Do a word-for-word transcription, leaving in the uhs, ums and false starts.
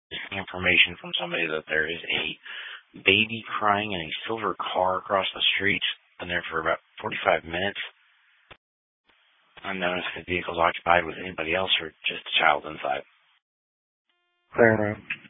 information from somebody that there is a baby crying in a silver car across the street. Been there for about forty-five minutes. Unknown if the vehicle's occupied with anybody else or just a child inside. Clear room.